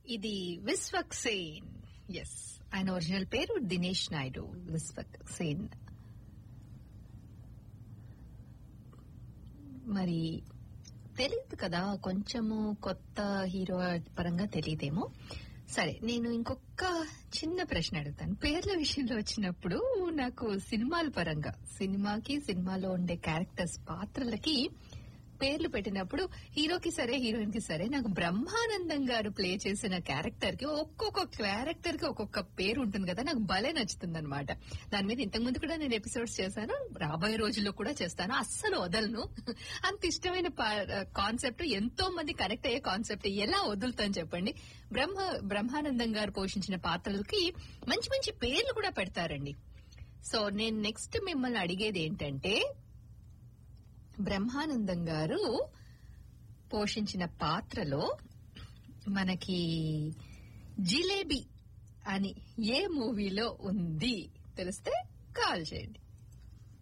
ఇది విశ్వక్ సేన్. ఎస్, ఆయన ఒరిజినల్ పేరు దినేష్ నాయుడు. విశ్వక్ సేన్. మరి తెలియదు కదా, కొంచెము కొత్త హీరో పరంగా తెలియదేమో. సరే, నేను ఇంకొక చిన్న ప్రశ్న అడుగుతాను. పేర్ల విషయంలో వచ్చినప్పుడు నాకు సినిమాల పరంగా, సినిమాలో ఉండే క్యారెక్టర్స్, పాత్రలకి పేర్లు పెట్టినప్పుడు హీరోకి సరే హీరోయిన్ కి సరే, నాకు బ్రహ్మానందం గారు ప్లే చేసిన క్యారెక్టర్ కి ఒక్కొక్క పేరు ఉంటుంది కదా, నాకు భలే నచ్చుతుంది అనమాట. దాని మీద ఇంతకు ముందు కూడా నేను ఎపిసోడ్స్ చేశాను, రాబోయే రోజుల్లో కూడా చేస్తాను. అస్సలు వదలను. అంత ఇష్టమైన కాన్సెప్ట్, ఎంతో మంది కనెక్ట్ అయ్యే కాన్సెప్ట్, ఎలా వదులుతాను చెప్పండి. బ్రహ్మానందం గారు పోషించిన పాత్రలకి మంచి మంచి పేర్లు కూడా పెడతారండి. సో నేను నెక్స్ట్ మిమ్మల్ని అడిగేది ఏంటంటే, బ్రహ్మానందం గారు పోషించిన పాత్రలో మనకి జిలేబీ అని ఏ మూవీలో ఉంది తెలిస్తే కాల్ చేయండి.